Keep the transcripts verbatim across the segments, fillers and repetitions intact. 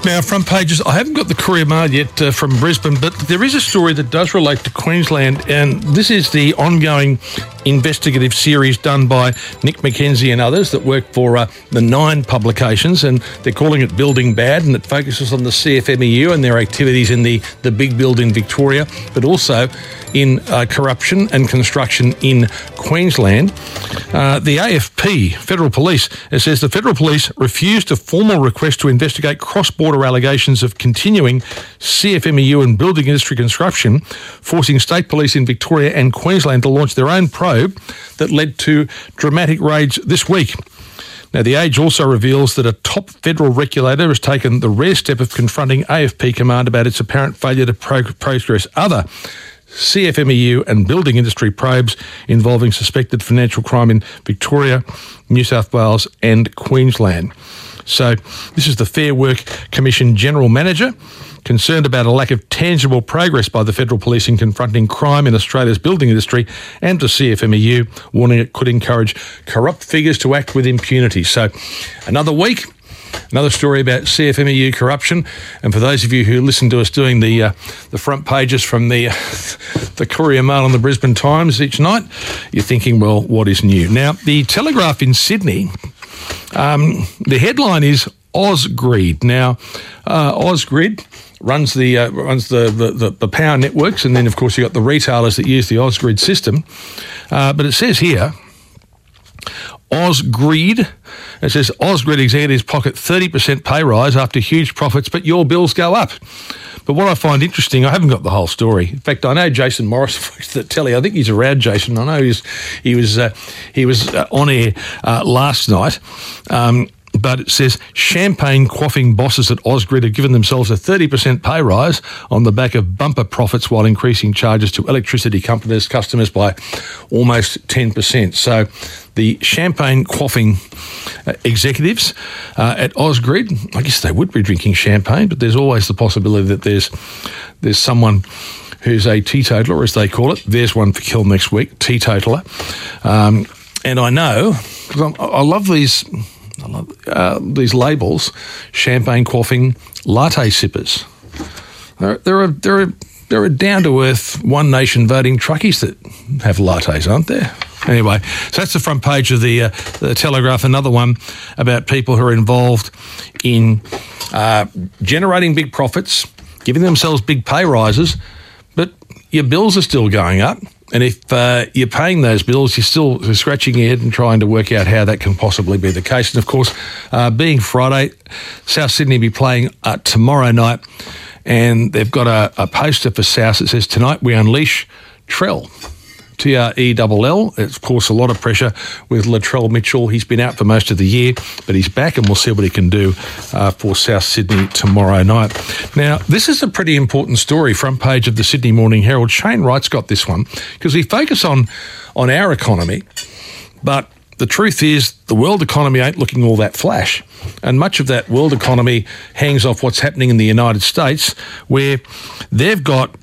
Now, front pages, I haven't got the Courier Mail yet uh, from Brisbane, but there is a story that does relate to Queensland, and this is the ongoing investigative series done by Nick McKenzie and others that work for uh, the Nine publications, and they're calling it Building Bad, and it focuses on the C F M E U and their activities in the, the big build in Victoria, but also in uh, corruption and construction in Queensland. Uh, the A F P, Federal Police, it says the Federal Police refused a formal request to investigate cross-border allegations of continuing C F M E U and building industry construction, forcing state police in Victoria and Queensland to launch their own probe that led to dramatic raids this week. Now, The Age also reveals that a top federal regulator has taken the rare step of confronting A F P Command about its apparent failure to pro- progress other C F M E U and building industry probes involving suspected financial crime in Victoria, New South Wales and Queensland. So this is the Fair Work Commission General Manager, concerned about a lack of tangible progress by the Federal Police in confronting crime in Australia's building industry, and to C F M E U, warning it could encourage corrupt figures to act with impunity. So another week, another story about C F M E U corruption. And for those of you who listen to us doing the uh, the front pages from the, uh, the Courier Mail and the Brisbane Times each night, you're thinking, well, what is new? Now, the Telegraph in Sydney, um, the headline is Ausgrid. Now, uh, Ausgrid runs the uh, runs the, the, the power networks, and then, of course, you've got the retailers that use the Ausgrid system. Uh, but it says here, Ausgrid, it says Ausgrid executives pocket thirty percent pay rise after huge profits, but your bills go up. But what I find interesting, I haven't got the whole story. In fact, I know Jason Morris works at Telly. I think he's around, Jason. I know he was he was uh, he was uh, on air uh, last night. Um, But it says champagne quaffing bosses at Ausgrid have given themselves a thirty percent pay rise on the back of bumper profits while increasing charges to electricity companies, customers by almost ten percent. So the champagne quaffing uh, executives uh, at Ausgrid, I guess they would be drinking champagne, but there's always the possibility that there's there's someone who's a teetotaler, as they call it. There's one for Kill next week, teetotaler. Um, and I know, because I love these... I love uh, these labels, champagne quaffing latte sippers. There, there are there are there are down to earth One Nation voting truckies that have lattes, aren't there? Anyway, so that's the front page of the uh, the Telegraph. Another one about people who are involved in uh, generating big profits, giving themselves big pay rises, but your bills are still going up. And if uh, you're paying those bills, you're still scratching your head and trying to work out how that can possibly be the case. And, of course, uh, being Friday, South Sydney will be playing uh, tomorrow night, and they've got a, a poster for South that says, "Tonight we unleash Trell." T R E L L. It's, of course, a lot of pressure with Latrell Mitchell. He's been out for most of the year, but he's back, and we'll see what he can do uh, for South Sydney tomorrow night. Now, this is a pretty important story, front page of the Sydney Morning Herald. Shane Wright's got this one, because we focus on, on our economy, but the truth is the world economy ain't looking all that flash. And much of that world economy hangs off what's happening in the United States, where they've got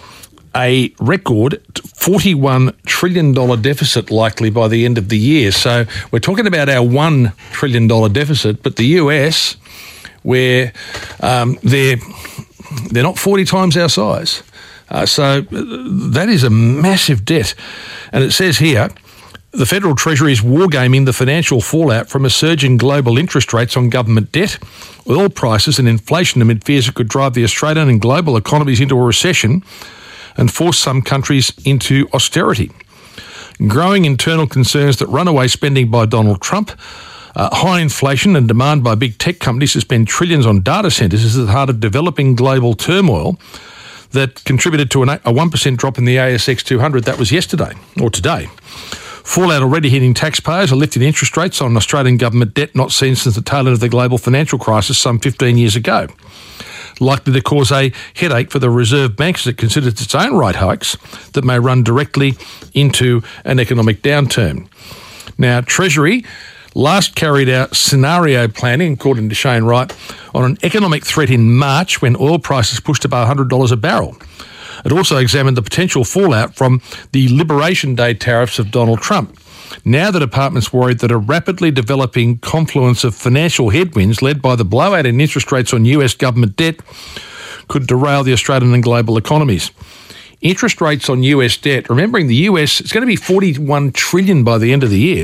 a record forty-one trillion dollars deficit likely by the end of the year. So we're talking about our one trillion dollars deficit, but the U S, where um, they're, they're not forty times our size. Uh, so that is a massive debt. And it says here, the Federal Treasury is wargaming the financial fallout from a surge in global interest rates on government debt, oil prices and inflation amid fears it could drive the Australian and global economies into a recession and force some countries into austerity. Growing internal concerns that runaway spending by Donald Trump, uh, high inflation and demand by big tech companies to spend trillions on data centres is at the heart of developing global turmoil that contributed to an, a one percent drop in the A S X two hundred. That was yesterday, or today. Fallout already hitting taxpayers, a lift in interest rates on Australian government debt not seen since the tail end of the global financial crisis some fifteen years ago. Likely to cause a headache for the Reserve Bank as it considers its own rate hikes that may run directly into an economic downturn. Now, Treasury last carried out scenario planning, according to Shane Wright, on an economic threat in March when oil prices pushed above one hundred dollars a barrel. It also examined the potential fallout from the Liberation Day tariffs of Donald Trump. Now the department's worried that a rapidly developing confluence of financial headwinds led by the blowout in interest rates on U S government debt could derail the Australian and global economies. Interest rates on U S debt, remembering the U S, it's going to be forty-one trillion dollars by the end of the year,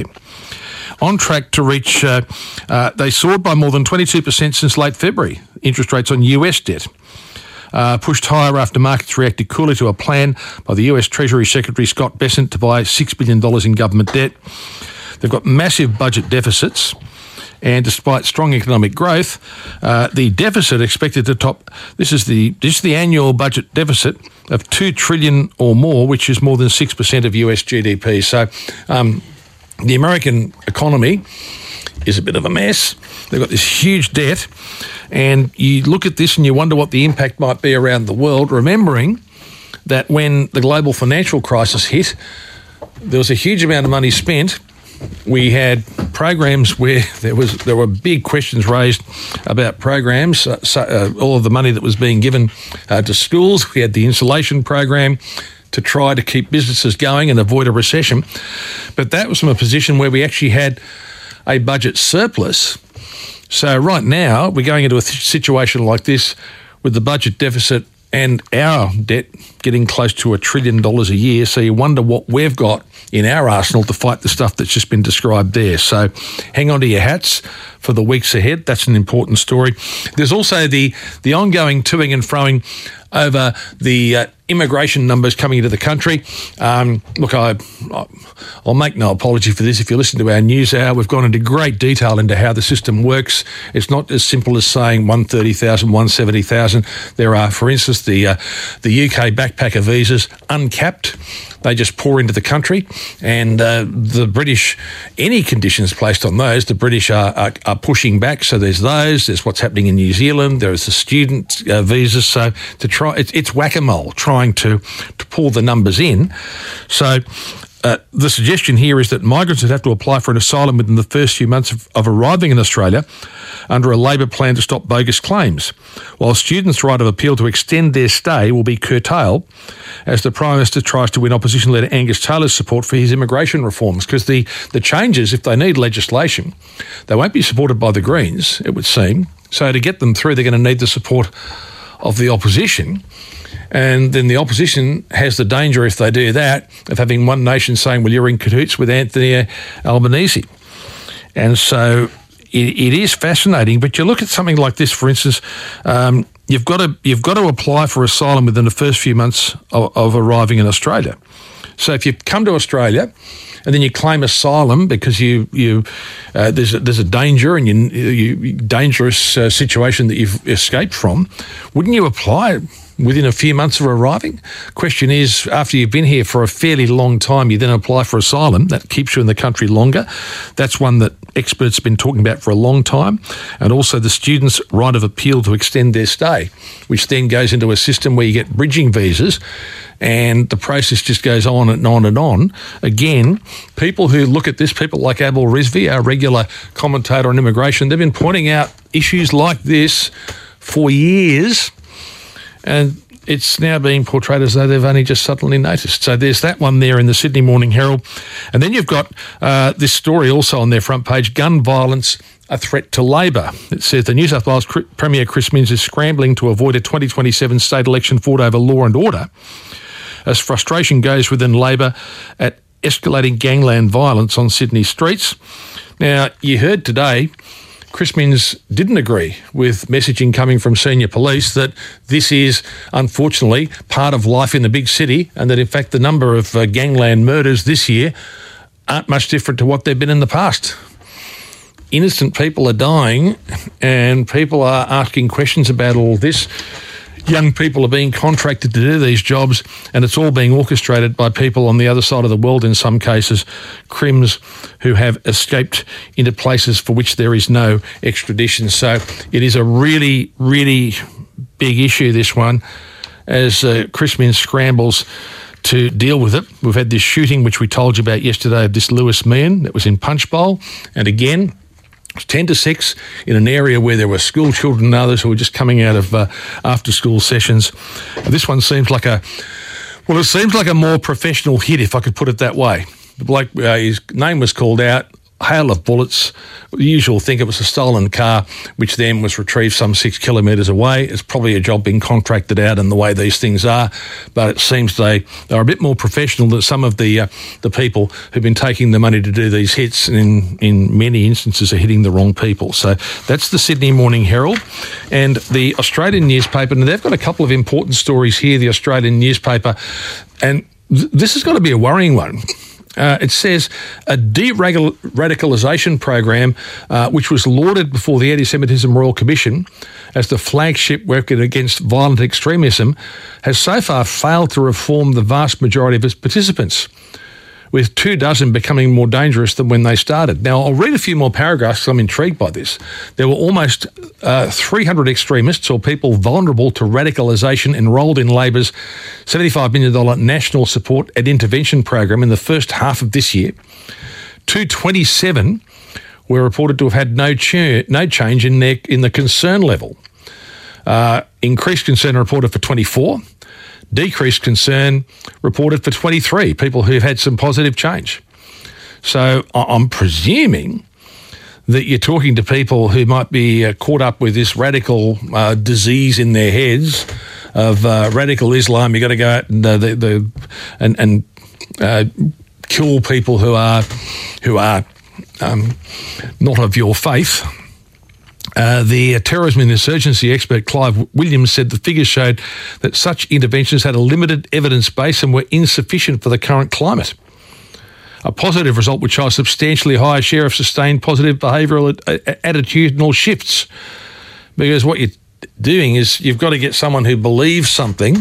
on track to reach, uh, uh, they soared by more than twenty-two percent since late February, interest rates on U S debt. Uh, pushed higher after markets reacted coolly to a plan by the U S Treasury Secretary Scott Bessent to buy six billion dollars in government debt. They've got massive budget deficits, and despite strong economic growth, uh, the deficit expected to top, this is the this is the annual budget deficit of two trillion dollars or more, which is more than six percent of U S G D P. So um, the American economy is a bit of a mess. They've got this huge debt, and you look at this and you wonder what the impact might be around the world, remembering that when the global financial crisis hit, there was a huge amount of money spent. We had programs where there was there were big questions raised about programs, uh, so, uh, all of the money that was being given uh, to schools. We had the insulation program to try to keep businesses going and avoid a recession. But that was from a position where we actually had a budget surplus. So right now we're going into a th- situation like this with the budget deficit and our debt getting close to a trillion dollars a year. So you wonder what we've got in our arsenal to fight the stuff that's just been described there. So hang on to your hats for the weeks ahead. That's an important story. There's also the the ongoing toing and froing over the uh, immigration numbers coming into the country. Um, look, I, I'll make no apology for this. If you listen to our news hour, we've gone into great detail into how the system works. It's not as simple as saying one hundred thirty thousand, one hundred seventy thousand. There are, for instance, the uh, the U K backpacker visas, uncapped. They just pour into the country, and uh, the British, any conditions placed on those, the British are, are, are pushing back. So there's those. There's what's happening in New Zealand. There's the student uh, visas. So to try, it's, it's whack-a-mole trying to to pull the numbers in. So uh, the suggestion here is that migrants would have to apply for an asylum within the first few months of, of arriving in Australia under a Labor plan to stop bogus claims, while students' right of appeal to extend their stay will be curtailed as the Prime Minister tries to win opposition leader Angus Taylor's support for his immigration reforms. Because the, the changes, if they need legislation, they won't be supported by the Greens, it would seem. So to get them through, they're going to need the support of the opposition. And then the opposition has the danger, if they do that, of having one nation saying, well, you're in cahoots with Anthony Albanese. And so it, it is fascinating. But you look at something like this, for instance, um, you've got to you've got to apply for asylum within the first few months of, of arriving in Australia. So if you come to Australia and then you claim asylum because you you uh, there's a, there's a danger and you, you dangerous uh, situation that you've escaped from, wouldn't you apply within a few months of arriving? Question is, after you've been here for a fairly long time, you then apply for asylum. That keeps you in the country longer. That's one that experts have been talking about for a long time. And also the students' right of appeal to extend their stay, which then goes into a system where you get bridging visas, and the process just goes on and on and on. Again, people who look at this, people like Abel Rizvi, our regular commentator on immigration, they've been pointing out issues like this for years, and it's now being portrayed as though they've only just suddenly noticed. So there's that one there in the Sydney Morning Herald. And then you've got uh, this story also on their front page, gun violence, a threat to Labor. It says the New South Wales Premier Chris Minns is scrambling to avoid a twenty twenty-seven state election fought over law and order, as frustration goes within Labor at escalating gangland violence on Sydney streets. Now, you heard today Chris Minns didn't agree with messaging coming from senior police that this is, unfortunately, part of life in the big city, and that, in fact, the number of uh, gangland murders this year aren't much different to what they've been in the past. Innocent people are dying, and people are asking questions about all this. Young people are being contracted to do these jobs, and it's all being orchestrated by people on the other side of the world in some cases, crims who have escaped into places for which there is no extradition. So it is a really, really big issue, this one, as uh, Chris Minns scrambles to deal with it. We've had this shooting, which we told you about yesterday, of this Lewis Meehan that was in Punchbowl, and again, ten to six in an area where there were school children and others who were just coming out of uh, after-school sessions. This one seems like a, well, it seems like a more professional hit, if I could put it that way. The bloke, uh, his name was called out. Hail of bullets. The usual think it was a stolen car, which then was retrieved some six kilometres away. It's probably a job being contracted out in the way these things are, but it seems they are a bit more professional than some of the uh, the people who've been taking the money to do these hits, and in, in many instances are hitting the wrong people. So that's the Sydney Morning Herald. And the Australian newspaper, and they've got a couple of important stories here, the Australian newspaper, and th- this has got to be a worrying one. Uh, it says a de-radicalisation program, uh, which was lauded before the Anti-Semitism Royal Commission as the flagship working against violent extremism, has so far failed to reform the vast majority of its participants, with two dozen becoming more dangerous than when they started. Now, I'll read a few more paragraphs because I'm intrigued by this. There were almost uh, three hundred extremists or people vulnerable to radicalisation enrolled in Labor's seventy-five million dollars National Support and Intervention Program in the first half of this year. two hundred twenty-seven were reported to have had no, ch- no change in their in the concern level. Uh, increased concern reported for twenty-four. Decreased concern reported for twenty-three, people who've had some positive change. So I'm presuming that you're talking to people who might be uh, caught up with this radical uh, disease in their heads of uh, radical Islam. You've got to go out and uh, the, the and, and uh, kill people who are who are um, not of your faith. Uh, the terrorism and insurgency expert Clive Williams said the figures showed that such interventions had a limited evidence base and were insufficient for the current climate. A positive result would show a substantially higher share of sustained positive behavioural attitudinal shifts, because what you're doing is you've got to get someone who believes something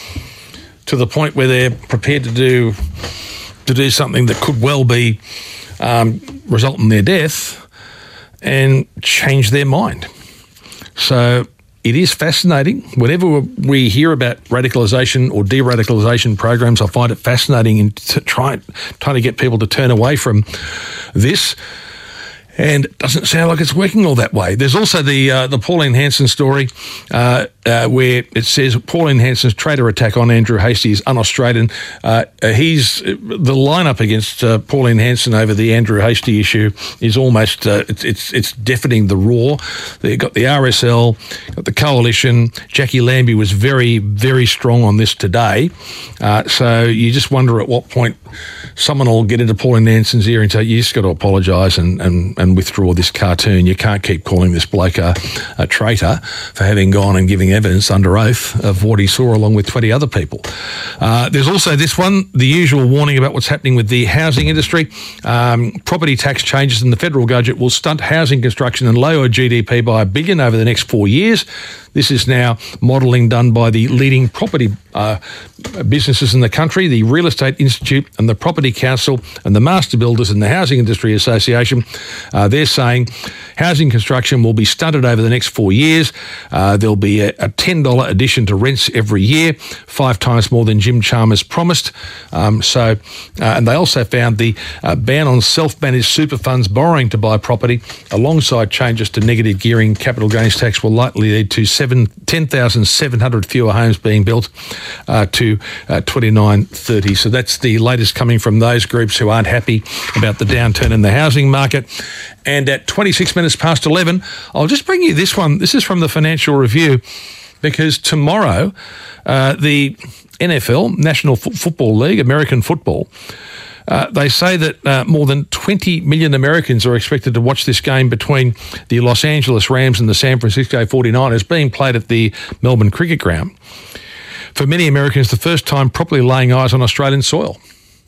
to the point where they're prepared to do to do something that could well be um, result in their death, and change their mind. So it is fascinating. Whenever we hear about radicalisation or de-radicalisation programs, I find it fascinating in t- try, trying to get people to turn away from this. And it doesn't sound like it's working all that way. There's also the uh, the Pauline Hanson story uh, uh, where it says Pauline Hanson's traitor attack on Andrew Hastie is un-Australian. Uh, he's the lineup against uh, Pauline Hanson over the Andrew Hastie issue is almost uh, it's, it's it's deafening the roar. They've got the R S L, got the Coalition. Jackie Lambie was very very strong on this today. Uh, so you just wonder at what point someone will get into Pauline Hanson's ear and say, you just got to apologise and, and, and withdraw this cartoon. You can't keep calling this bloke a, a traitor for having gone and giving evidence under oath of what he saw along with twenty other people. Uh, there's also this one, the usual warning about what's happening with the housing industry. Um, property tax changes in the federal budget will stunt housing construction and lower G D P by a billion over the next four years. This is now modelling done by the leading property uh, businesses in the country, the Real Estate Institute and the Property Council and the Master Builders and the Housing Industry Association. Uh, they're saying housing construction will be stunted over the next four years. Uh, there'll be a, a ten dollars addition to rents every year, five times more than Jim Chalmers promised. Um, so, uh, and they also found the uh, ban on self-managed super funds borrowing to buy property, alongside changes to negative gearing capital gains tax, will likely lead to ten thousand seven hundred fewer homes being built uh, to uh, twenty-nine thirty. So that's the latest coming from those groups who aren't happy about the downturn in the housing market. And at twenty-six minutes past eleven, I'll just bring you this one. This is from the Financial Review, because tomorrow uh, the N F L, National F- Football League, American football, Uh, they say that uh, more than twenty million Americans are expected to watch this game between the Los Angeles Rams and the San Francisco forty-niners, being played at the Melbourne Cricket Ground. For many Americans, the first time properly laying eyes on Australian soil.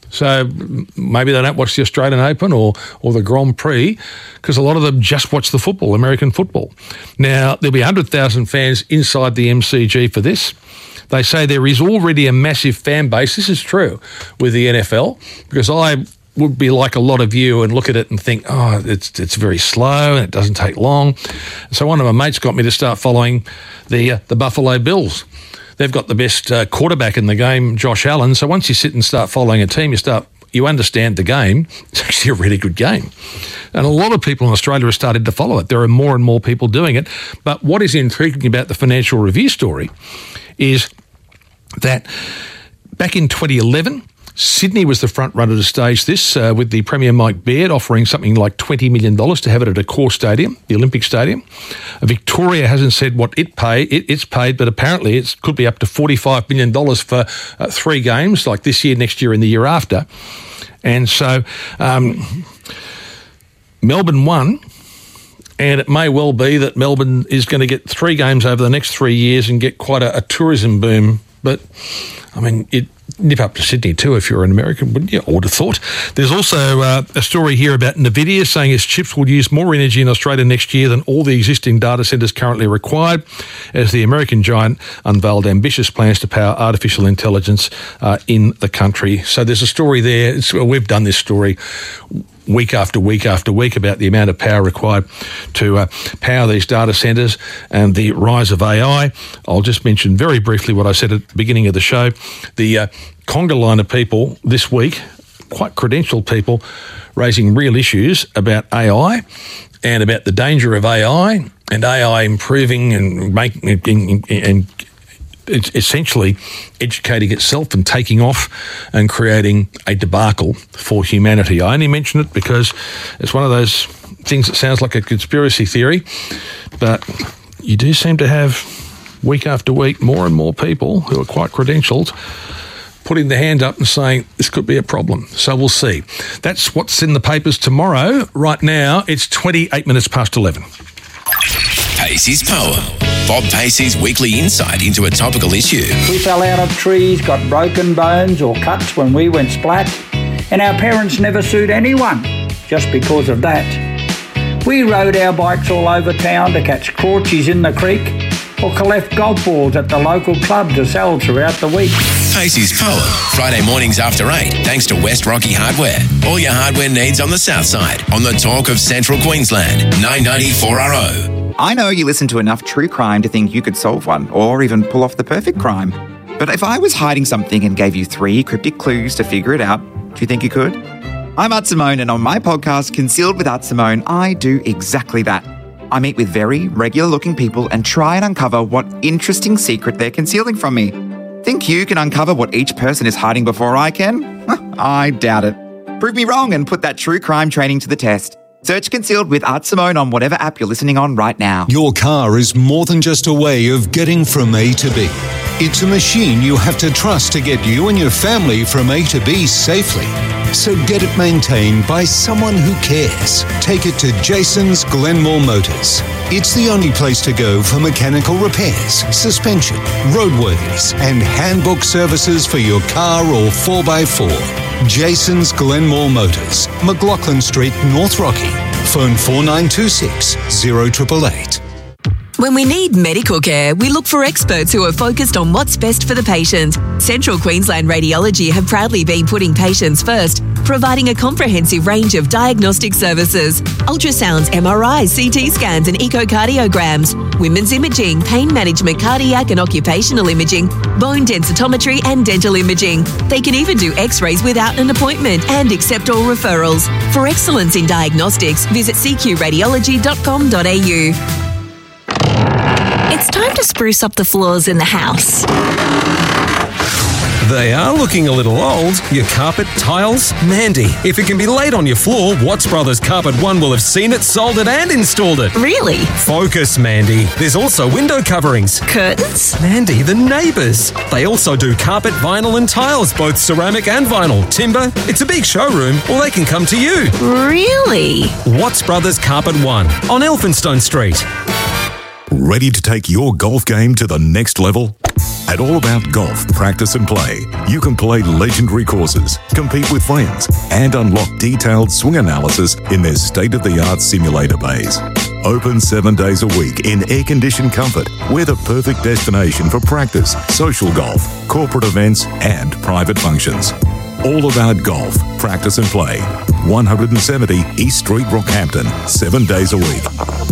So maybe they don't watch the Australian Open or, or the Grand Prix, because a lot of them just watch the football, American football. Now, there'll be one hundred thousand fans inside the M C G for this. They say there is already a massive fan base. This is true with the N F L, because I would be like a lot of you and look at it and think, oh, it's it's very slow and it doesn't take long. So one of my mates got me to start following the uh, the Buffalo Bills. They've got the best uh, quarterback in the game, Josh Allen. So once you sit and start following a team, you start you understand the game. It's actually a really good game. And a lot of people in Australia have started to follow it. There are more and more people doing it. But what is intriguing about the Financial Review story is that back in twenty eleven, Sydney was the front runner to stage this, uh, with the Premier Mike Baird offering something like twenty million dollars to have it at a core stadium, the Olympic Stadium. Uh, Victoria hasn't said what it pay, it, it's paid, but apparently it could be up to forty-five million dollars for uh, three games, like this year, next year and the year after. And so um, Melbourne won, and it may well be that Melbourne is going to get three games over the next three years and get quite a, a tourism boom. But, I mean, it nip up to Sydney too if you're an American, wouldn't you? I would have thought. There's also uh, a story here about NVIDIA saying its chips will use more energy in Australia next year than all the existing data centres currently required, as the American giant unveiled ambitious plans to power artificial intelligence uh, in the country. So there's a story there. It's, we've done this story week after week after week about the amount of power required to uh, power these data centres and the rise of A I. I'll just mention very briefly what I said at the beginning of the show. The uh, conga line of people this week, quite credentialed people, raising real issues about A I and about the danger of A I and A I improving and making and, and it's essentially educating itself and taking off and creating a debacle for humanity. I only mention it because it's one of those things that sounds like a conspiracy theory, but you do seem to have, week after week, more and more people who are quite credentialed putting their hand up and saying this could be a problem. So we'll see. That's what's in the papers tomorrow. Right now, it's twenty-eight minutes past eleven. Pacey's Poem. Bob Pacey's weekly insight into a topical issue. We fell out of trees, got broken bones or cuts when we went splat, and our parents never sued anyone just because of that. We rode our bikes all over town to catch crawchies in the creek or collect golf balls at the local club to sell throughout the week. Pacey's Poem. Friday mornings after eight, thanks to West Rocky Hardware. All your hardware needs on the south side, on the talk of Central Queensland. nine ninety-four R O. I know you listen to enough true crime to think you could solve one, or even pull off the perfect crime. But if I was hiding something and gave you three cryptic clues to figure it out, do you think you could? I'm Art Simone, and on my podcast, Concealed with Art Simone, I do exactly that. I meet with very regular-looking people and try and uncover what interesting secret they're concealing from me. Think you can uncover what each person is hiding before I can? I doubt it. Prove me wrong and put that true crime training to the test. Search Concealed with Art Simone on whatever app you're listening on right now. Your car is more than just a way of getting from A to B. It's a machine you have to trust to get you and your family from A to B safely. So get it maintained by someone who cares. Take it to Jason's Glenmore Motors. It's the only place to go for mechanical repairs, suspension, roadworthies, and handbook services for your car or four by four. Jason's Glenmore Motors, McLaughlin Street, North Rocky. Phone four nine two six, zero eight eight eight. When we need medical care, we look for experts who are focused on what's best for the patient. Central Queensland Radiology have proudly been putting patients first, providing a comprehensive range of diagnostic services: ultrasounds, M R Is, C T scans and echocardiograms, women's imaging, pain management, cardiac and occupational imaging, bone densitometry and dental imaging. They can even do x-rays without an appointment and accept all referrals. For excellence in diagnostics, visit c q radiology dot com dot a u. It's time to spruce up the floors in the house. They are looking a little old. Your carpet, tiles, Mandy. If it can be laid on your floor, Watts Brothers Carpet One will have seen it, sold it and installed it. Really? Focus, Mandy. There's also window coverings. Curtains? Mandy, the neighbours. They also do carpet, vinyl and tiles, both ceramic and vinyl. Timber. It's a big showroom, or they can come to you. Really? Watts Brothers Carpet One on Elphinstone Street. Ready to take your golf game to the next level? At All About Golf Practice and Play, you can play legendary courses, compete with friends, and unlock detailed swing analysis in their state-of-the-art simulator bays. Open seven days a week in air-conditioned comfort, we're the perfect destination for practice, social golf, corporate events, and private functions. All About Golf Practice and Play, one seventy East Street, Rockhampton, seven days a week.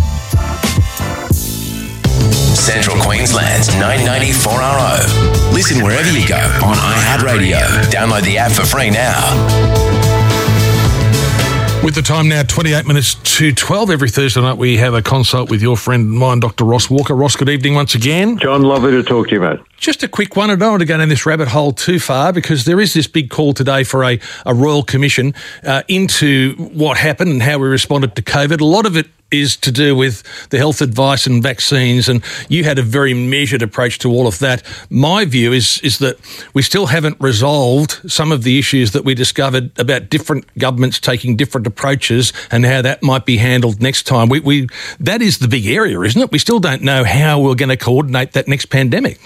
Central Queensland's nine ninety-four R O. Listen wherever you go on iHeartRadio. Download the app for free now. With the time now, twenty-eight minutes to twelve. Every Thursday night we have a consult with your friend of mine, Doctor Ross Walker. Ross, good evening once again. John, lovely to talk to you, mate. Just a quick one. I don't want to go down this rabbit hole too far because there is this big call today for a, a Royal Commission uh, into what happened and how we responded to COVID. A lot of it is to do with the health advice and vaccines, and you had a very measured approach to all of that. My view is is that we still haven't resolved some of the issues that we discovered about different governments taking different approaches and how that might be handled next time. We, we that is the big area, isn't it? We still don't know how we're going to coordinate that next pandemic.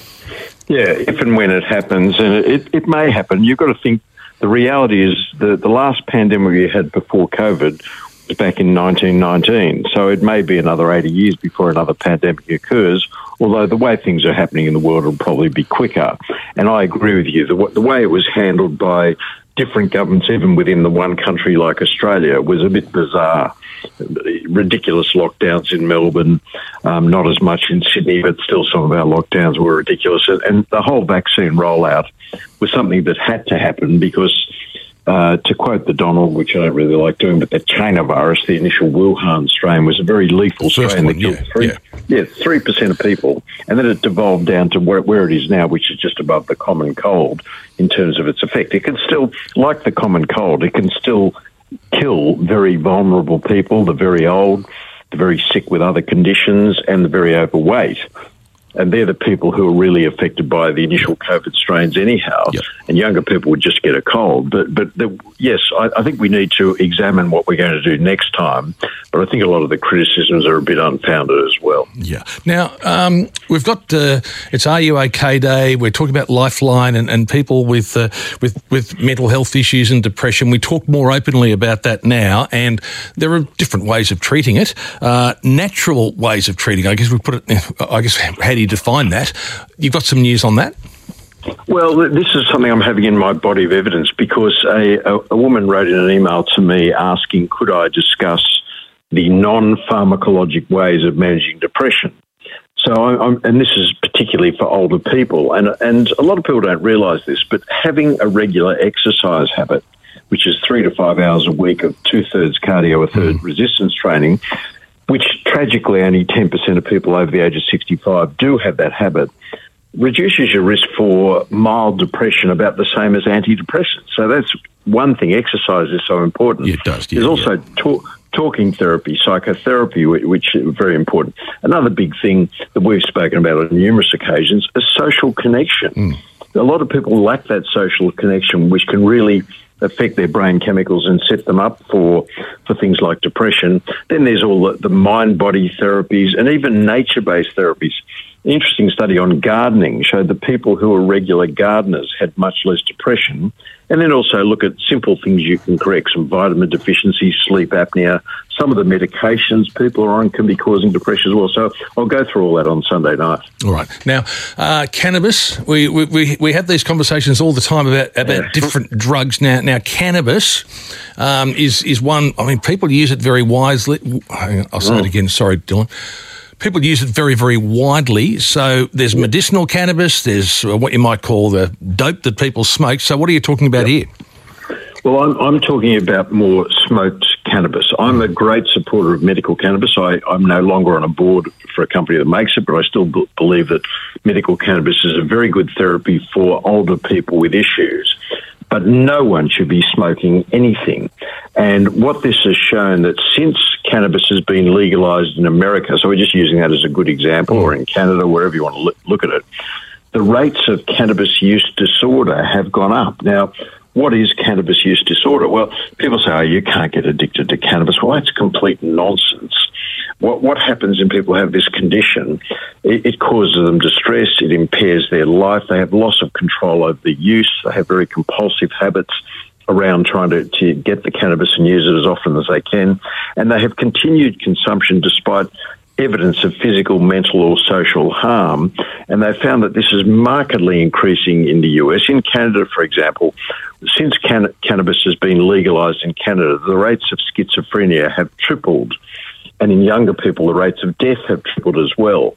Yeah, if and when it happens, and it, it may happen, you've got to think the reality is the, the last pandemic we had before COVID was back in nineteen nineteen, so it may be another eighty years before another pandemic occurs, although the way things are happening in the world will probably be quicker. And I agree with you, the, the way it was handled by different governments, even within the one country like Australia, was a bit bizarre. Ridiculous lockdowns in Melbourne, um, not as much in Sydney, but still some of our lockdowns were ridiculous. And the whole vaccine rollout was something that had to happen because, uh, to quote the Donald, which I don't really like doing, but the China virus, the initial Wuhan strain, was a very lethal First strain one, that killed yeah, three, yeah. yeah, three percent of people. And then it devolved down to where, where it is now, which is just above the common cold in terms of its effect. It can still, like the common cold, it can still kill very vulnerable people, the very old, the very sick with other conditions, and the very overweight. And they're the people who are really affected by the initial COVID strains anyhow. Yep. And younger people would just get a cold. But but the, yes, I, I think we need to examine what we're going to do next time. But I think a lot of the criticisms are a bit unfounded as well. Yeah. Now, um, we've got, uh, it's Are You OK Day. We're talking about Lifeline and, and people with, uh, with, with mental health issues and depression. We talk more openly about that now, and there are different ways of treating it. Uh, natural ways of treating, I guess we put it, I guess, how do you define that? You've got some news on that? Well, this is something I'm having in my body of evidence because a, a, a woman wrote in an email to me asking could I discuss the non-pharmacologic ways of managing depression. So, I'm, and this is particularly for older people, and, and a lot of people don't realise this, but having a regular exercise habit, which is three to five hours a week of two-thirds cardio, a third mm. resistance training, which tragically only ten percent of people over the age of sixty-five do have that habit, reduces your risk for mild depression about the same as antidepressants. So that's one thing. Exercise is so important. Yeah, it does. Yeah, There's also yeah. talk, talking therapy, psychotherapy, which is very important. Another big thing that we've spoken about on numerous occasions is social connection. Mm. A lot of people lack that social connection, which can really affect their brain chemicals and set them up for for things like depression. Then there's all the, the mind-body therapies and even nature-based therapies. An interesting study on gardening showed that people who were regular gardeners had much less depression. And then also look at simple things you can correct, some vitamin deficiency, sleep apnea. Some of the medications people are on can be causing depression as well. So I'll go through all that on Sunday night. All right. Now, uh, cannabis, we, we, we, we have these conversations all the time about, about yeah. different drugs. Now, now cannabis um, is, is one, I mean, people use it very wisely. I'll say oh. it again. Sorry, Dylan. People use it very, very widely. So there's medicinal cannabis, there's what you might call the dope that people smoke. So what are you talking about yep. here? Well, I'm, I'm talking about more smoked cannabis. I'm a great supporter of medical cannabis. I, I'm no longer on a board for a company that makes it, but I still b- believe that medical cannabis is a very good therapy for older people with issues. But no one should be smoking anything. And what this has shown that since cannabis has been legalised in America, so we're just using that as a good example, or in Canada, wherever you want to look at it, the rates of cannabis use disorder have gone up. Now, what is cannabis use disorder? Well, people say, oh, you can't get addicted to cannabis. Well, that's complete nonsense. What what happens when people have this condition, it, it causes them distress, it impairs their life, they have loss of control over the use, they have very compulsive habits around trying to, to get the cannabis and use it as often as they can, and they have continued consumption despite evidence of physical, mental or social harm, and they found that this is markedly increasing in the U S. In Canada, for example, since can- cannabis has been legalised in Canada, the rates of schizophrenia have tripled. And in younger people, the rates of death have tripled as well.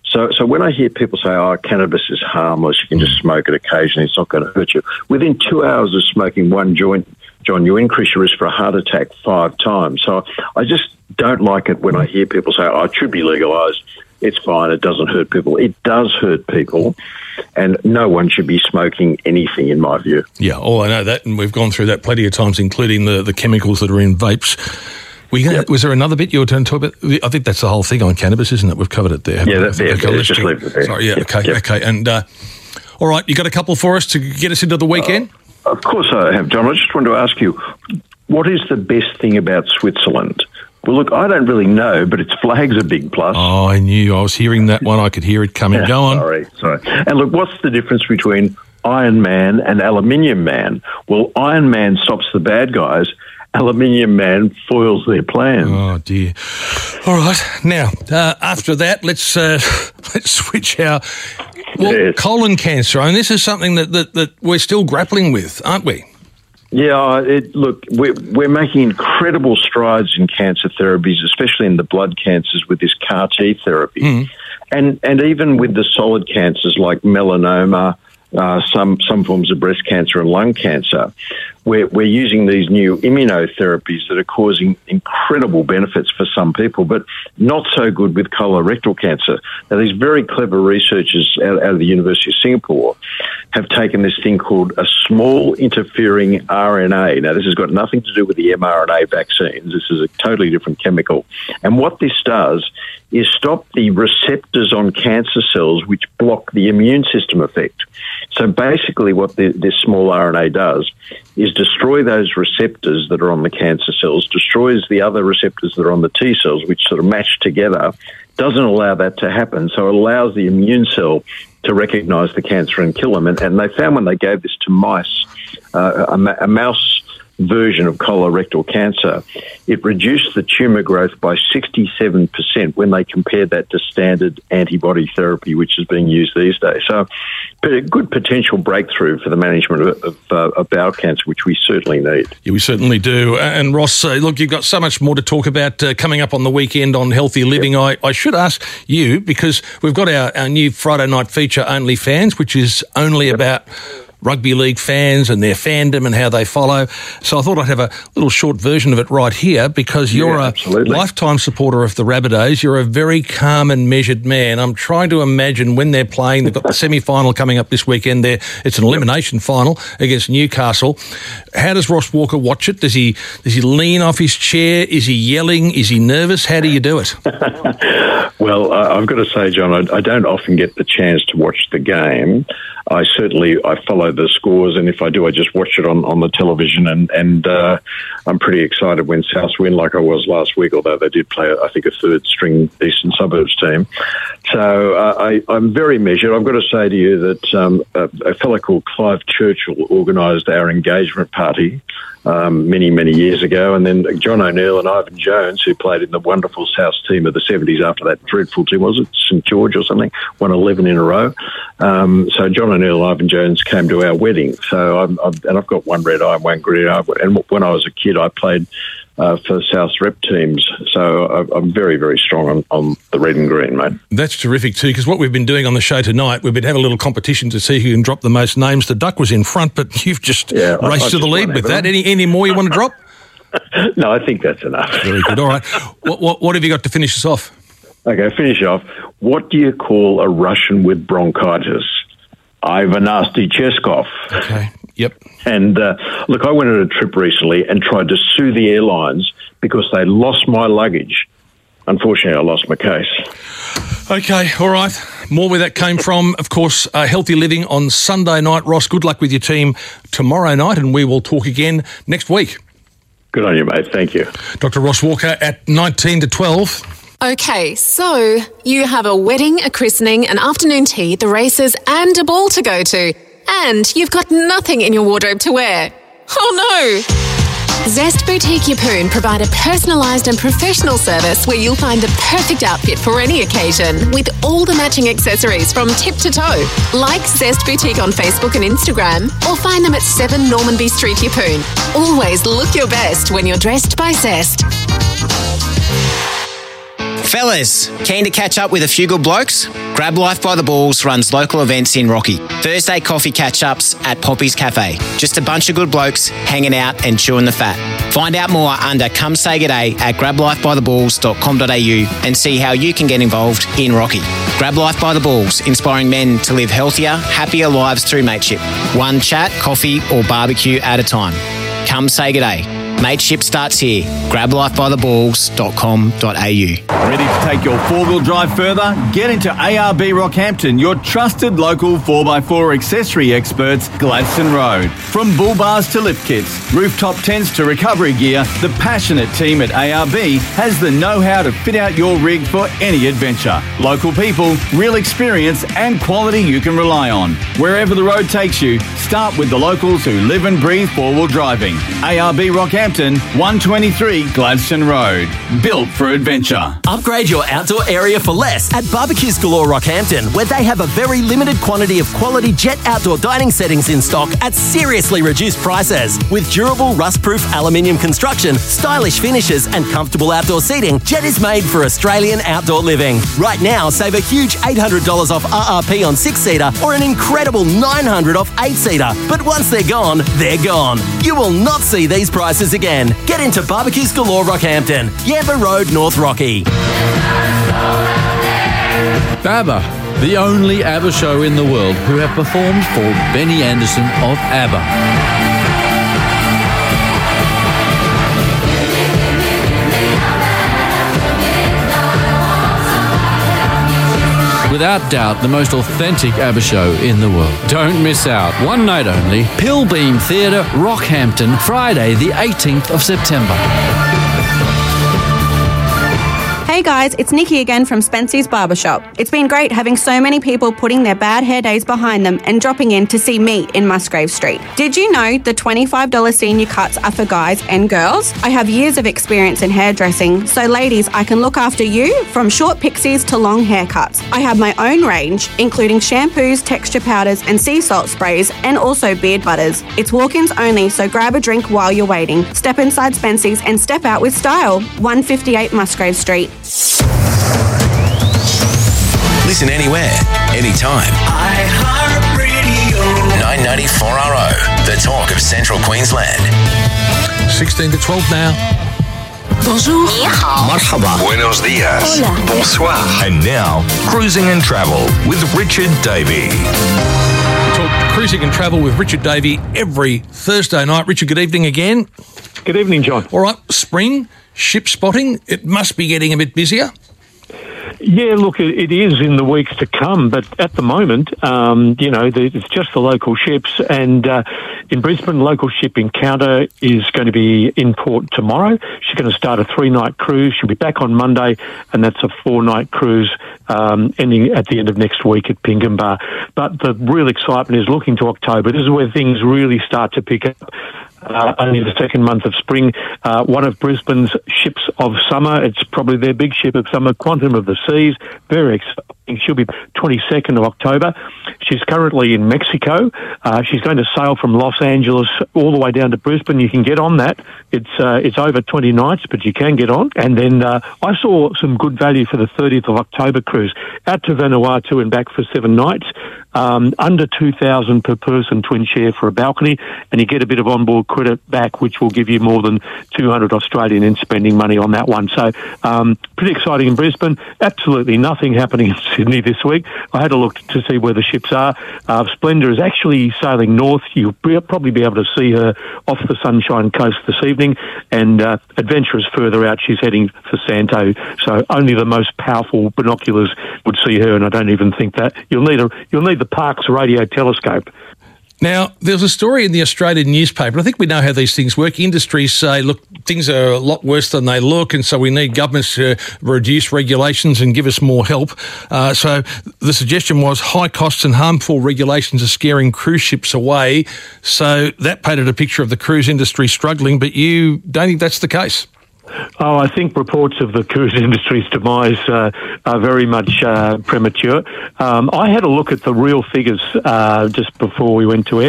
So, so when I hear people say, "Oh, cannabis is harmless, you can just smoke it occasionally; it's not going to hurt you," within two hours of smoking one joint, John, you increase your risk for a heart attack five times. So, I just don't like it when I hear people say, "Oh, it should be legalised. It's fine. It doesn't hurt people." It does hurt people, and no one should be smoking anything, in my view. Yeah, oh, I know that, and we've gone through that plenty of times, including the, the chemicals that are in vapes. We gonna, yep. Was there another bit you were going to talk about? I think that's the whole thing on cannabis, isn't it? We've covered it there. Yeah, that's it. Okay, Let's just leave it there. Sorry, yeah, yep. okay, Yep. okay. And, uh, all right, you got a couple for us to get us into the weekend? Uh, of course I have, John. I just wanted to ask you, what is the best thing about Switzerland? Well, look, I don't really know, but its flag's a big plus. Oh, I knew. I was hearing that one. I could hear it coming. Go on. Sorry, sorry. And look, what's the difference between Iron Man and Aluminium Man? Well, Iron Man stops the bad guys. Aluminium Man foils their plans. Oh, dear. All right. Now, uh, after that, let's uh, let's switch our... Well, yes. colon cancer. I mean, this is something that, that, that we're still grappling with, aren't we? Yeah, it, look, we're, we're making incredible strides in cancer therapies, especially in the blood cancers with this C A R T therapy. Mm. And and even with the solid cancers like melanoma, uh, some some forms of breast cancer and lung cancer, we're, we're using these new immunotherapies that are causing incredible benefits for some people, but not so good with colorectal cancer. Now, these very clever researchers out, out of the University of Singapore have taken this thing called a small interfering R N A. Now, this has got nothing to do with the mRNA vaccines. This is a totally different chemical. And what this does is stop the receptors on cancer cells which block the immune system effect. So basically what the, this small R N A does is destroy those receptors that are on the cancer cells, destroys the other receptors that are on the T cells, which sort of match together, doesn't allow that to happen. So it allows the immune cell to recognize the cancer and kill them. And, and they found when they gave this to mice, uh, a, a mouse version of colorectal cancer, it reduced the tumour growth by sixty-seven percent when they compared that to standard antibody therapy, which is being used these days. So a good potential breakthrough for the management of, of, uh, of bowel cancer, which we certainly need. Yeah, we certainly do. And Ross, uh, look, you've got so much more to talk about uh, coming up on the weekend on Healthy Living. Yep. I, I should ask you, because we've got our, our new Friday night feature, Only Fans, which is only yep. about rugby league fans and their fandom and how they follow. So I thought I'd have a little short version of it right here, because you're yeah, a absolutely. lifetime supporter of the Rabbitohs. You're a very calm and measured man. I'm trying to imagine when they're playing. They've got the semi-final coming up this weekend. There, it's an elimination yep. final against Newcastle. How does Ross Walker watch it? Does he does he lean off his chair? Is he yelling? Is he nervous? How do you do it? Well, uh, I've got to say, John, I, I don't often get the chance to watch the game. I certainly I follow the scores, and if I do, I just watch it on, on the television, and, and uh, I'm pretty excited when Souths win, like I was last week, although they did play, I think, a third-string Eastern Suburbs team. So uh, I, I'm very measured. I've got to say to you that um, a, a fellow called Clive Churchill organised our engagement party um, many, many years ago, and then John O'Neill and Ivan Jones, who played in the wonderful Souths team of the seventies after that dreadful team, was it St George or something, won eleven in a row. Um, so John O'Neill and Ivan Jones came to our wedding. So I'm, I'm, and I've got one red eye and one green eye. And when I was a kid, I played uh, for South's rep teams. So I'm very, very strong on, on the red and green, mate. That's terrific too, because what we've been doing on the show tonight, we've been having a little competition to see who can drop the most names. The Duck was in front, but you've just yeah, raced I, I to the lead with that. Any any more you want to drop? No, I think that's enough. Very good. All right. What, what, what have you got to finish us off? Okay, finish off. What do you call a Russian with bronchitis? Ivanasty Cheskov. Okay, yep. And uh, look, I went on a trip recently and tried to sue the airlines because they lost my luggage. Unfortunately, I lost my case. Okay, all right. More where that came from. Of course, uh, Healthy Living on Sunday night. Ross, good luck with your team tomorrow night, and we will talk again next week. Good on you, mate. Thank you. Doctor Ross Walker at nineteen to twelve. Okay, so you have a wedding, a christening, an afternoon tea, the races, and a ball to go to. And you've got nothing in your wardrobe to wear. Oh no! Zest Boutique Yeppoon provide a personalised and professional service where you'll find the perfect outfit for any occasion with all the matching accessories from tip to toe. Like Zest Boutique on Facebook and Instagram, or find them at seven Normanby Street, Yeppoon. Always look your best when you're dressed by Zest. Fellas, keen to catch up with a few good blokes? Grab Life by the Balls runs local events in Rocky. Thursday coffee catch-ups at Poppy's Cafe. Just a bunch of good blokes hanging out and chewing the fat. Find out more under Come Say G'day at grab life by the balls dot com dot a u and see how you can get involved in Rocky. Grab Life by the Balls, inspiring men to live healthier, happier lives through mateship. One chat, coffee or barbecue at a time. Come say g'day. Mateship starts here. grab life by the balls dot com dot a u. Ready to take your four-wheel drive further? Get into A R B Rockhampton, your trusted local four by four accessory experts, Gladstone Road. From bull bars to lift kits, rooftop tents to recovery gear, the passionate team at A R B has the know-how to fit out your rig for any adventure. Local people, real experience and quality you can rely on. Wherever the road takes you, start with the locals who live and breathe four-wheel driving. A R B Rockhampton, one twenty-three Gladstone Road. Built for adventure. Upgrade your outdoor area for less at Barbecues Galore Rockhampton, where they have a very limited quantity of quality Jet outdoor dining settings in stock at seriously reduced prices. With durable, rust-proof aluminium construction, stylish finishes and comfortable outdoor seating, Jet is made for Australian outdoor living. Right now, save a huge eight hundred dollars off R R P on six-seater or an incredible nine hundred dollars off eight-seater. But once they're gone, they're gone. You will not see these prices again. Get into Barbecues Galore Rockhampton, Yamba Road, North Rocky. BABBA, the only ABBA show in the world who have performed for Benny Andersson of ABBA. Without doubt, the most authentic ABBA show in the world. Don't miss out. One night only. Pillbeam Theatre, Rockhampton, Friday the eighteenth of September. Hey guys, it's Nikki again from Spency's Barbershop. It's been great having so many people putting their bad hair days behind them and dropping in to see me in Musgrave Street. Did you know the twenty-five dollars senior cuts are for guys and girls? I have years of experience in hairdressing, so ladies, I can look after you from short pixies to long haircuts. I have my own range, including shampoos, texture powders and sea salt sprays, and also beard butters. It's walk-ins only, so grab a drink while you're waiting. Step inside Spency's and step out with style. one fifty-eight Musgrave Street. Listen anywhere, anytime. iHeartRadio. nine ninety-four R O, the talk of Central Queensland. sixteen to twelve now. Bonjour. Marhaba. Buenos dias. Hola. Bonsoir. And now, Cruising and Travel with Richard Davey. Talk Cruising and Travel with Richard Davey every Thursday night. Richard, good evening again. Good evening, John. All right, spring, ship spotting, it must be getting a bit busier. Yeah, look, it, it is in the weeks to come, but at the moment, um, you know, the, it's just the local ships, and uh, in Brisbane, local ship Encounter is going to be in port tomorrow. She's going to start a three-night cruise. She'll be back on Monday, and that's a four-night cruise um, ending at the end of next week at Pinkenba. But the real excitement is looking to October. This is where things really start to pick up. Uh, only the second month of spring. Uh, one of Brisbane's ships of summer, it's probably their big ship of summer, Quantum of the Seas, very exciting. She'll be twenty-second of October. She's currently in Mexico. Uh, she's going to sail from Los Angeles all the way down to Brisbane. You can get on that. It's uh, it's over twenty nights, but you can get on. And then uh, I saw some good value for the thirtieth of October cruise out to Vanuatu and back for seven nights. Um, under two thousand per person, twin share for a balcony, and you get a bit of onboard credit back, which will give you more than two hundred Australian in spending money on that one. So um, pretty exciting in Brisbane. Absolutely nothing happening in Sydney this week. I had a look to see where the ships are. Uh, Splendor is actually sailing north. You'll probably be able to see her off the Sunshine Coast this evening, and uh, Adventurous further out. She's heading for Santo, so only the most powerful binoculars would see her, and I don't even think that. You'll need a you'll need the Parkes radio telescope. Now, there's a story in the Australian newspaper. I think we know how these things work. Industries say, look, things are a lot worse than they look, and so we need governments to reduce regulations and give us more help. Uh, so the suggestion was high costs and harmful regulations are scaring cruise ships away. So that painted a picture of the cruise industry struggling, but you don't think that's the case? Oh, I think reports of the cruise industry's demise uh, are very much uh, premature. Um, I had a look at the real figures uh, just before we went to air,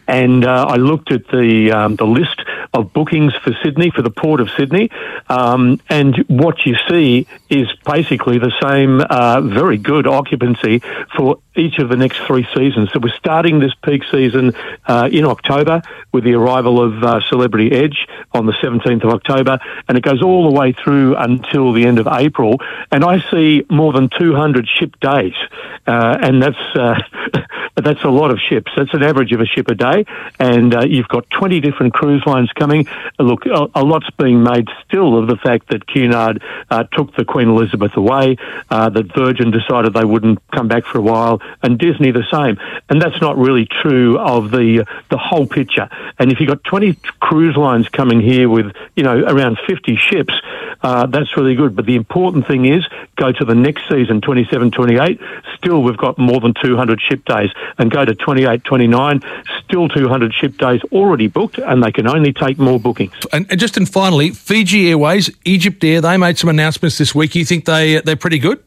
And uh, I looked at the um, the list of bookings for Sydney, for the Port of Sydney, um, and what you see is basically the same uh, very good occupancy for each of the next three seasons. So we're starting this peak season uh, in October with the arrival of uh, Celebrity Edge on the seventeenth of October, and it goes all the way through until the end of April. And I see more than two hundred ship days, uh, and that's uh, that's a lot of ships. That's an average of a ship a day, and uh, you've got twenty different cruise lines coming. Look, a, a lot's being made still of the fact that Cunard uh, took the Queen Elizabeth away, uh, that Virgin decided they wouldn't come back for a while, and Disney the same. And that's not really true of the the whole picture. And if you've got twenty cruise lines coming here with, you know, around fifty ships, uh, that's really good. But the important thing is, go to the next season, twenty-seven twenty-eight, still we've got more than two hundred ship days. And go to twenty-eight twenty-nine, still two hundred ship days already booked, and they can only take more bookings. And, and just and finally, Fiji Airways, Egypt Air, they made some announcements this week. You think they, they're pretty good?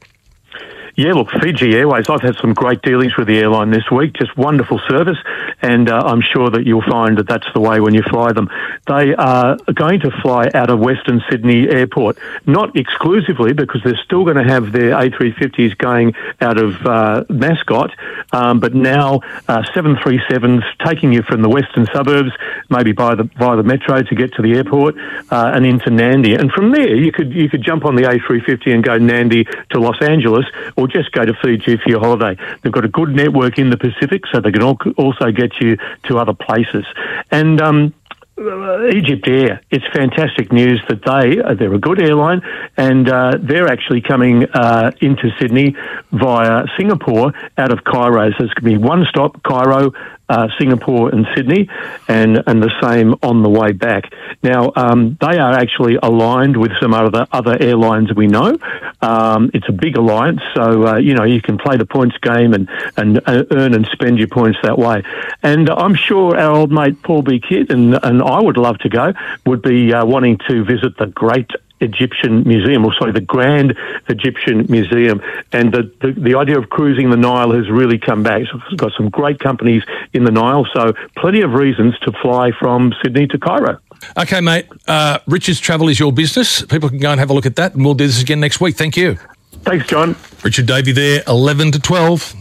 Yeah, look, Fiji Airways, I've had some great dealings with the airline this week, just wonderful service, and uh, I'm sure that you'll find that that's the way when you fly them. They are going to fly out of Western Sydney Airport, not exclusively, because they're still going to have their A three fifties going out of uh, Mascot, um, but now uh, seven thirty-sevens taking you from the western suburbs, maybe by the via the metro to get to the airport, uh, and into Nandi. And from there, you could you could jump on the A three fifty and go Nandi to Los Angeles, or just go to Fiji for your holiday. They've got a good network in the Pacific, so they can al- also get you to other places. And um, uh, Egypt Air, it's fantastic news that they, uh, they're a good airline, and uh, they're actually coming uh, into Sydney via Singapore out of Cairo. So it's going to be one stop, Cairo, Uh, Singapore and Sydney, and, and the same on the way back. Now, um, they are actually aligned with some other other airlines we know. Um, it's a big alliance, so, uh, you know, you can play the points game and, and uh, earn and spend your points that way. And I'm sure our old mate Paul B. Kidd, and, and I would love to go, would be uh, wanting to visit the great Egyptian Museum, or sorry, the Grand Egyptian Museum. And the, the, the idea of cruising the Nile has really come back. So it's got some great companies in the Nile, so plenty of reasons to fly from Sydney to Cairo. Okay, mate. Uh, Richard's Travel is your business. People can go and have a look at that, and we'll do this again next week. Thank you. Thanks, John. Richard Davey there, eleven to twelve.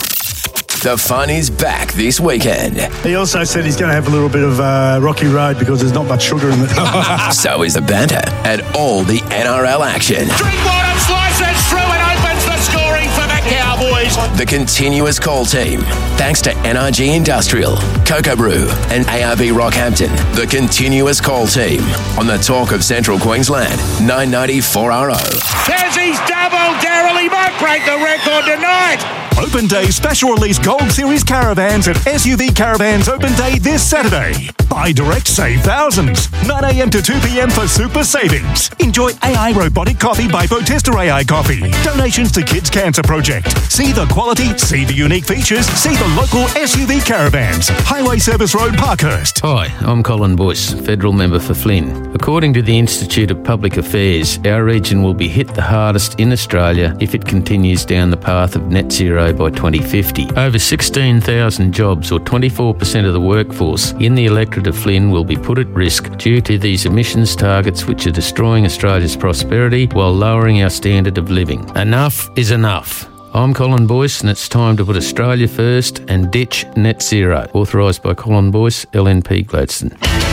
The fun is back this weekend. He also said he's going to have a little bit of uh, rocky road because there's not much sugar in it. So is the banter and all the N R L action. Drinkwater slices through and opens the scoring for the Cowboys. The continuous call team. Thanks to N R G Industrial, Cocoa Brew and A R B Rockhampton. The continuous call team on the Talk of Central Queensland, nine ninety four R O. Tassie's double. Darrell, he might break the record tonight. Open Day Special Release Gold Series Caravans at S U V Caravans Open Day this Saturday. Buy direct, save thousands. nine a.m. to two p.m. for super savings. Enjoy A I Robotic Coffee by Botesta A I Coffee. Donations to Kids Cancer Project. See the quality, see the unique features, see the local S U V Caravans. Highway Service Road, Parkhurst. Hi, I'm Colin Boyce, Federal Member for Flynn. According to the Institute of Public Affairs, our region will be hit the hardest in Australia if it continues down the path of net zero by twenty fifty. Over sixteen thousand jobs, or twenty-four percent of the workforce in the electorate of Flynn, will be put at risk due to these emissions targets, which are destroying Australia's prosperity while lowering our standard of living. Enough is enough. I'm Colin Boyce, and it's time to put Australia first and ditch net zero. Authorised by Colin Boyce, L N P Gladstone.